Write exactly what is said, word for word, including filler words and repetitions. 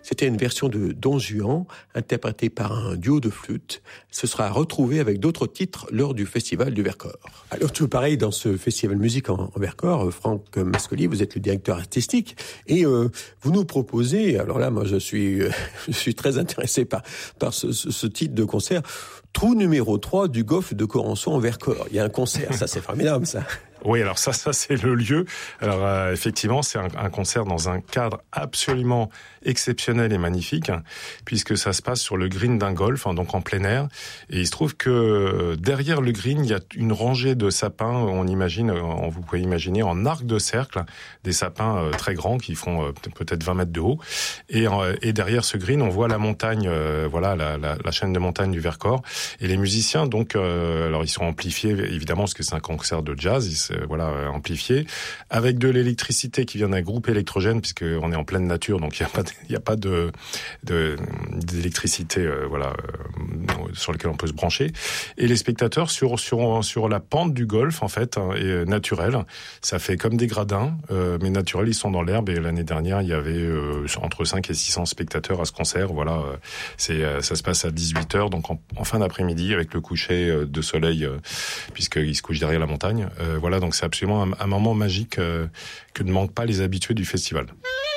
C'était une version de Don Juan, interprétée par un duo de flûte. Ce sera retrouvé avec d'autres titres lors du Festival du Vercors. Alors, tout pareil, dans ce Festival musique en, en Vercors, Franck Mascoli, vous êtes le directeur artistique, et euh, vous nous proposez, alors là, moi, je suis, euh, je suis très intéressé par, par ce, ce, ce titre de concert, Trou numéro trois du golfe de Corançon en Vercors. Il y a un concert, ça c'est formidable, ça. Oui, alors ça, ça c'est le lieu. Alors euh, effectivement, c'est un, un concert dans un cadre absolument exceptionnel et magnifique, hein, puisque ça se passe sur le green d'un golf, hein, donc en plein air. Et il se trouve que euh, derrière le green, il y a une rangée de sapins. On imagine, on, vous pouvez imaginer en arc de cercle, des sapins euh, très grands qui font euh, peut-être vingt mètres de haut. Et, euh, et derrière ce green, on voit la montagne, euh, voilà, la, la, la chaîne de montagne du Vercors. Et les musiciens, donc, euh, alors ils sont amplifiés évidemment parce que c'est un concert de jazz. Ils, voilà, amplifié, avec de l'électricité qui vient d'un groupe électrogène, puisqu'on est en pleine nature, donc il n'y a pas de, il y a pas de, de d'électricité, euh, voilà, euh, sur lequel on peut se brancher. Et les spectateurs sur sur sur la pente du golfe, en fait, hein, et naturelle, ça fait comme des gradins, euh, mais naturels. Ils sont dans l'herbe. Et l'année dernière, il y avait euh, entre cinq et six cents spectateurs à ce concert. Voilà, euh, c'est ça se passe à dix-huit heures, donc en, en fin d'après-midi, avec le coucher de soleil, euh, puisqu'il se couche derrière la montagne. Euh, voilà, donc c'est absolument un, un moment magique euh, que ne manquent pas les habitués du festival.